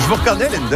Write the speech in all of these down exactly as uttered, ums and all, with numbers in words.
vous reconnais, Linda.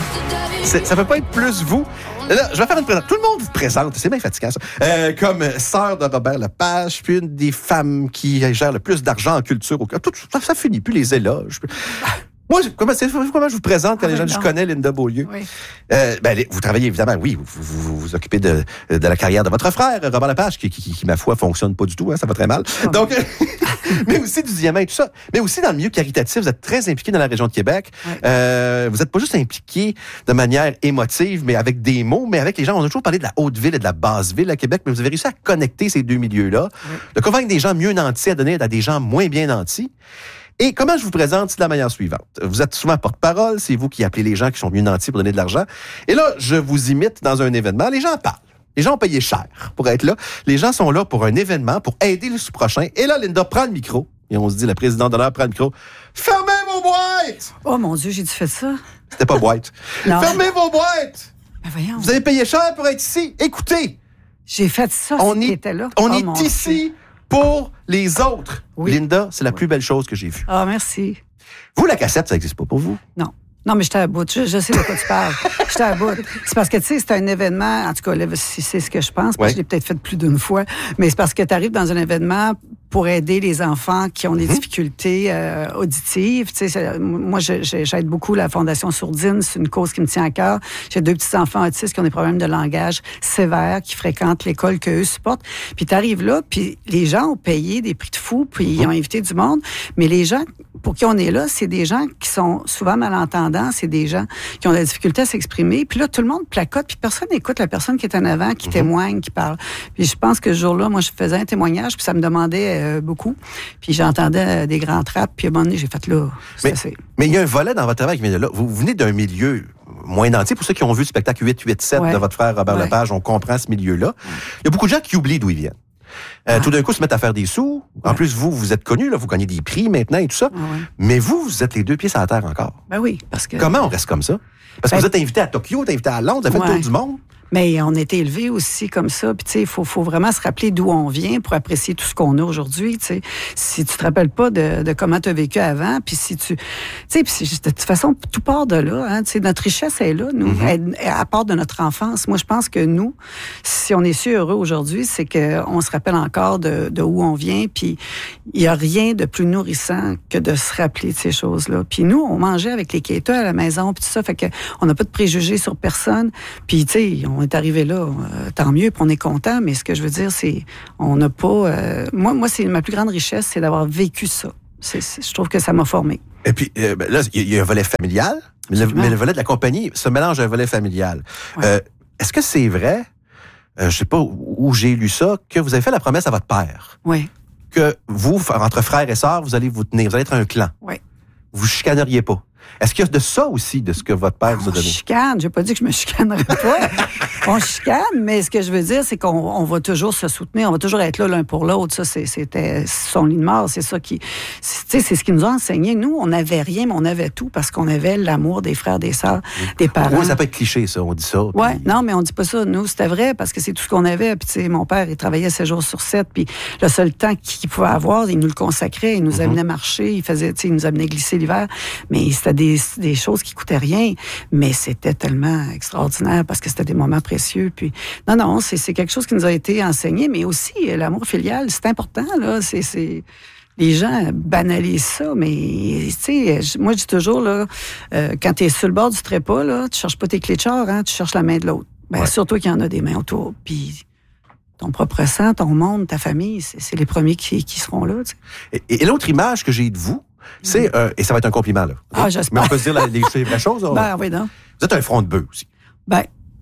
C'est, ça peut pas être plus vous. Là, je vais faire une présentation. Tout le monde vous présente. C'est bien fatigant, ça. Euh, comme sœur de Robert Lepage, puis une des femmes qui gère le plus d'argent en culture au Tout, ça, ça finit plus les éloges. Moi, comment, c'est, comment je vous présente quand ah, les gens disent « Je connais Linda Beaulieu oui. ». Euh, ben, vous travaillez évidemment, oui, vous vous, vous, vous occupez de, de la carrière de votre frère, Robert Lepage, qui, qui, qui, qui ma foi, fonctionne pas du tout, hein, ça va très mal. Oh, Donc, mais aussi du diamant et tout ça. Mais aussi dans le milieu caritatif, vous êtes très impliqué dans la région de Québec. Oui. Euh, vous n'êtes pas juste impliqué de manière émotive, mais avec des mots, mais avec les gens. On a toujours parlé de la Haute-Ville et de la Basse-Ville à Québec, mais vous avez réussi à connecter ces deux milieux-là, oui. de convaincre des gens mieux nantis à donner à des gens moins bien nantis. Et comment je vous présente, c'est de la manière suivante. Vous êtes souvent porte-parole, c'est vous qui appelez les gens qui sont mieux nantis pour donner de l'argent. Et là, je vous imite dans un événement, les gens parlent. Les gens ont payé cher pour être là. Les gens sont là pour un événement, pour aider le sous-prochain. Et là, Linda prend le micro. Et on se dit, la présidente d'honneur prend le micro. Fermez vos boîtes! Oh mon Dieu, j'ai-tu fait ça? C'était pas boîte. Fermez vos boîtes! Ben voyons. Vous avez payé cher pour être ici. Écoutez! J'ai fait ça, on est, était là. On oh, est ici pour les autres. Oui. Linda, c'est la oui. plus belle chose que j'ai vue. Ah, merci. Vous, la cassette, ça n'existe pas pour vous? Non. Non, mais j'étais à bout. Je, je sais de quoi tu parles. J'étais à bout. C'est parce que, tu sais, c'est un événement, en tout cas, là, c'est ce que je pense, parce que je l'ai peut-être fait plus d'une fois, mais c'est parce que tu arrives dans un événement pour aider les enfants qui ont des mm-hmm. difficultés euh, auditives. Tu sais, moi, je, je, j'aide beaucoup la Fondation Sourdine. C'est une cause qui me tient à cœur. J'ai deux petits-enfants autistes qui ont des problèmes de langage sévères, qui fréquentent l'école qu'eux supportent. Puis tu arrives là, puis les gens ont payé des prix de fou, puis mm-hmm. ils ont invité du monde. Mais les gens pour qui on est là, c'est des gens qui sont souvent malentendants. C'est des gens qui ont de la difficulté à s'exprimer. Puis là, tout le monde placote, puis personne n'écoute la personne qui est en avant, qui mm-hmm. témoigne, qui parle. Puis je pense que ce jour-là, moi, je faisais un témoignage, puis ça me demandait euh, beaucoup. Puis j'entendais euh, des grands trappes, puis à un moment donné, j'ai fait là, mais, c'est... Mais il y a un volet dans votre travail qui vient de là. Vous, vous venez d'un milieu moins nanti. Pour ceux qui ont vu le spectacle huit huit sept ouais. de votre frère Robert ouais. Lepage, on comprend ce milieu-là. Ouais. Il y a beaucoup de gens qui oublient d'où ils viennent. Euh, ah. Tout d'un coup, se mettent à faire des sous. En ouais. plus, vous, vous êtes connus, là, vous gagnez des prix maintenant et tout ça. Ah ouais. Mais vous, vous êtes les deux pieds sur la terre encore. Ben oui, parce que... Comment on reste comme ça? Parce ben... que vous êtes invité à Tokyo, vous êtes invité à Londres, vous avez fait ouais. le tour du monde. Mais on a été élevés aussi comme ça. Puis, tu sais, il faut, faut vraiment se rappeler d'où on vient pour apprécier tout ce qu'on a aujourd'hui, tu sais. Si tu te rappelles pas de, de comment tu as vécu avant, puis si tu... Tu sais, puis de toute façon, tout part de là, hein. Tu sais, notre richesse est là, nous. Mm-hmm. Elle, elle part de notre enfance. Moi, je pense que nous, si on est si heureux aujourd'hui, c'est qu'on se rappelle encore de, de où on vient, puis il y a rien de plus nourrissant que de se rappeler de ces choses-là. Puis nous, on mangeait avec les quêteux à la maison, puis tout ça, fait que on n'a pas de préjugés sur personne. Puis, tu sais, on est arrivé là, euh, tant mieux, puis on est content, mais ce que je veux dire, c'est, on n'a pas... Euh, moi, moi, c'est ma plus grande richesse, c'est d'avoir vécu ça. C'est, c'est, je trouve que ça m'a formé. Et puis, euh, ben là, il y, y a un volet familial, mais le, mais le volet de la compagnie se mélange à un volet familial. Ouais. Euh, est-ce que c'est vrai, euh, je sais pas où, où j'ai lu ça, que vous avez fait la promesse à votre père? Oui. Que vous, entre frères et sœurs, vous allez vous tenir, vous allez être un clan. Oui. Vous chicaneriez pas. Est-ce qu'il y a de ça aussi, de ce que votre père vous a donné? On chicane. J'ai pas dit que je me chicanerais pas. On chicane, mais ce que je veux dire, c'est qu'on on va toujours se soutenir. On va toujours être là l'un pour l'autre. Ça, c'est, c'était son lit de mort. C'est ça qui... Tu sais, c'est ce qui nous a enseigné. Nous, on n'avait rien, mais on avait tout parce qu'on avait l'amour des frères, des sœurs, des parents. Oui, ça peut être cliché, ça. On dit ça. Oui, puis... non, mais on dit pas ça. Nous, c'était vrai parce que c'est tout ce qu'on avait. Puis, tu sais, mon père, il travaillait sept jours sur sept. Puis, le seul temps qu'il pouvait avoir, il nous le consacrait. Il nous mm-hmm. amenait marcher. Il faisait, tu sais, il nous amenait glisser l'hiver. Mais c'était des, des choses qui coûtaient rien. Mais c'était tellement extraordinaire parce que c'était des moments précieux. Puis, non, non, c'est, c'est quelque chose qui nous a été enseigné. Mais aussi, l'amour filial, c'est important, là. C'est, c'est... Les gens banalisent ça, mais, tu sais, moi, je dis toujours, là, euh, quand tu es sur le bord du trépas, là, tu cherches pas tes clés de char, hein, tu cherches la main de l'autre. Ben, ouais. Surtout qu'il y en a des mains autour. Puis, ton propre sang, ton monde, ta famille, c'est, c'est les premiers qui, qui seront là, tu sais. Et, et l'autre image que j'ai de vous, c'est, euh, et ça va être un compliment, là. Ah, j'espère. Mais on peut se dire la, les, les vraies choses, là. Ben, oui, non. Vous êtes un front de bœuf aussi. Ben,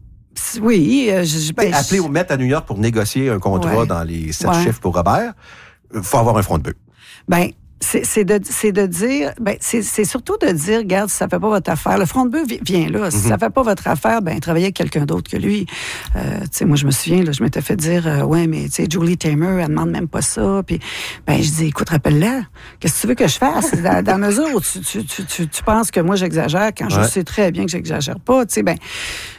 oui. Euh, je, ben, appelé au Met à New York pour négocier un contrat ouais. dans les sept ouais. chiffres pour Robert, il faut avoir un front de bœuf. Ben, c'est, c'est, de, c'est de dire, ben, c'est, c'est surtout de dire, regarde, si ça fait pas votre affaire, le front de bœuf vient là. Si mm-hmm. ça fait pas votre affaire, ben, travaillez avec quelqu'un d'autre que lui. Euh, tu sais, moi, je me souviens, là, je m'étais fait dire, euh, ouais, mais, tu sais, Julie Taymor, elle demande même pas ça. Puis, ben, je dis, écoute, rappelle-la. Qu'est-ce que tu veux que je fasse? Dans, dans la mesure où tu, tu, tu, tu, tu penses que moi, j'exagère, quand ouais. je sais très bien que j'exagère pas, tu sais, ben,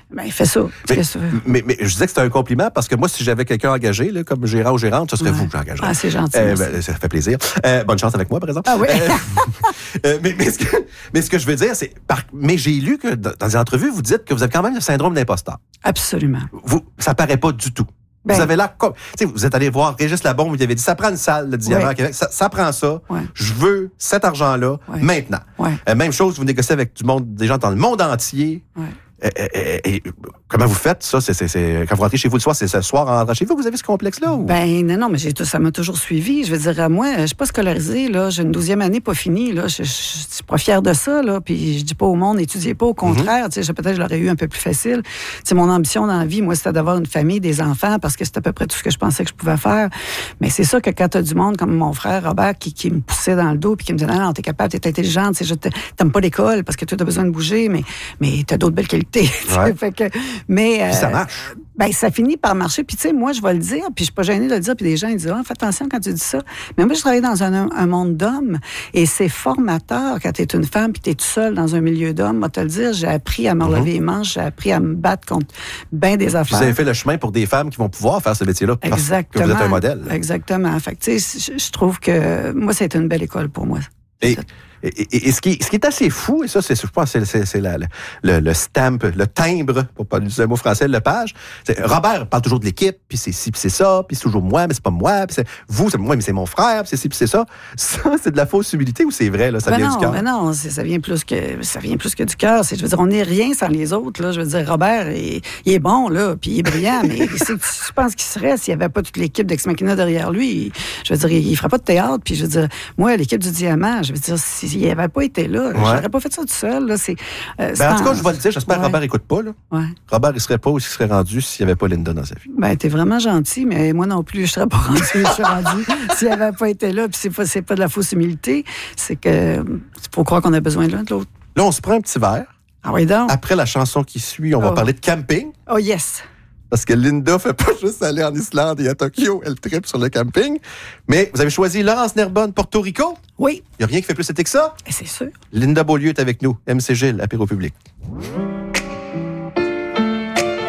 Ben, fais ça. Mais, mais, mais je disais que c'était un compliment parce que moi, si j'avais quelqu'un engagé, là, comme gérant ou gérante, ce serait ouais. vous que j'engagerais. Ah, c'est gentil. Euh, ben, ça fait plaisir. Euh, bonne chance avec moi, par exemple. Ah oui. Euh, euh, mais, mais, ce que, mais ce que je veux dire, c'est... Par, mais j'ai lu que dans, dans des entrevues, vous dites que vous avez quand même le syndrome d'imposteur. Absolument. Vous, ça paraît pas du tout. Ben, vous avez l'air comme... Tu sais, vous êtes allé voir Régis Labombe, vous lui avez dit, ça prend une salle de diamant à Québec, ça, ça prend ça. Ouais. Je veux cet argent-là ouais. maintenant. Ouais. Euh, même chose, vous négociez avec du monde, des gens dans le monde entier. Ouais. Et, et, et, comment vous faites ça? C'est, c'est, c'est, quand vous rentrez chez vous le soir, c'est ce soir en rentrant chez vous, vous avez ce complexe-là? Ou? Ben non, non, mais j'ai, ça m'a toujours suivi. Je veux dire, à moi, je suis pas scolarisée, là. J'ai une douzième année pas finie, là. Je, je, je suis pas fière de ça, là. Puis je dis pas au monde, étudiez pas. Au contraire, mm-hmm. tu sais, peut-être je l'aurais eu un peu plus facile. Tu sais, mon ambition dans la vie, moi, c'était d'avoir une famille, des enfants, parce que c'était à peu près tout ce que je pensais que je pouvais faire. Mais c'est ça que quand t'as du monde comme mon frère Robert qui, qui me poussait dans le dos puis qui me disait, non, non, t'es capable, t'es intelligente, tu sais, t'aimes pas l'école parce que tu as besoin de bouger, mais, mais t'as d'autres belles qualités. Ouais. Fait que, mais puis ça marche. Euh, ben ça finit par marcher. Puis tu sais, moi je vais le dire, puis je suis pas gênée de le dire. Puis les gens ils disent, ah, fais attention quand tu dis ça. Mais moi je travaille dans un, un monde d'hommes et c'est formateur quand tu es une femme puis tu es toute seule dans un milieu d'hommes. Moi te le dire, j'ai appris à me relever mm-hmm. les manches, j'ai appris à me battre contre bien des affaires. Vous avez fait le chemin pour des femmes qui vont pouvoir faire ce métier-là. Exactement. Parce que vous êtes un modèle. Là. Exactement. Fait que tu sais, je, je trouve que moi c'est une belle école pour moi. Et, et, et, et ce, qui, ce qui est assez fou, et ça, c'est, je pense, c'est, c'est, c'est la, le, le stamp, le timbre, pour pas utiliser un mot français, le page. C'est, Robert parle toujours de l'équipe, puis c'est ci, puis c'est ça, puis c'est toujours moi, mais c'est pas moi, puis c'est vous, c'est moi, mais c'est mon frère, puis c'est ci, puis c'est ça. Ça, c'est de la fausse humilité ou c'est vrai, là, ça ben vient non, du cœur? Ben non, c'est, ça vient plus que ça vient plus que du cœur. C'est, je veux dire, on n'est rien sans les autres, là. Je veux dire, Robert, il, il est bon, là, puis il est brillant, mais c'est, tu penses qu'il serait s'il n'y avait pas toute l'équipe d'Ex Machina derrière lui? Il, je veux dire, il, il ferait pas de théâtre, puis je veux dire, moi, l'équipe du Diamant, je veux dire, s'il n'y avait pas été là, ouais. j'aurais pas fait ça tout seul. Là. C'est, euh, ben, en tout cas, je vais le dire, j'espère ouais. que Robert n'écoute pas. Là. Ouais. Robert, il serait pas où il serait rendu s'il n'y avait pas Linda dans sa vie. Ben, t'es vraiment gentil, mais moi non plus, je serais pas rendu où je suis rendu s'il n'avait pas été là. Puis c'est pas, c'est pas de la fausse humilité, c'est que faut croire qu'on a besoin de l'un de l'autre. Là, on se prend un petit verre. Ah oui, donc. Après la chanson qui suit, on oh. va parler de camping. Oh yes! Parce que Linda fait pas juste aller en Islande et à Tokyo, elle tripe sur le camping. Mais vous avez choisi Laurence Nerbonne, Porto Rico? Oui. Il n'y a rien qui fait plus été que ça? Et c'est sûr. Linda Beaulieu est avec nous, M C Gilles, apéro public.